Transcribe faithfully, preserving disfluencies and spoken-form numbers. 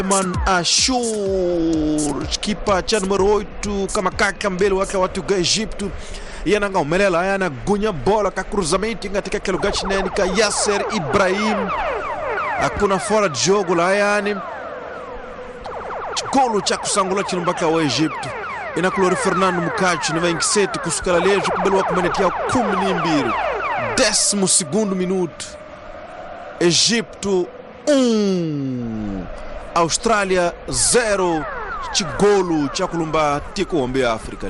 Man Ashur kipa cha numero oito kama kaka mbele wake watu ga Egypto yananga umelela yana gunya bola ka cruzamento katika kilugachi nani ka Yasser Ibrahim hakuna fora de jogo la yani golo cha kusangula chinumbaka wa Egypto inakulori Fernando Mukachi na vingisete kusukala lejo kubelwa kumenetia kumi na mbili décimo segundo minuto Egipto um Austrália zero chigolo cha kulumba tiko ombe Afrika.